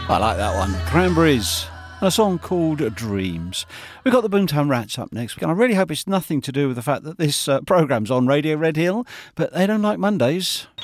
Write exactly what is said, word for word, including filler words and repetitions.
I like that one. Cranberries. And a song called Dreams. We've got the Boomtown Rats up next. And I really hope it's nothing to do with the fact that this uh, programme's on Radio Red Hill, but they don't like Mondays.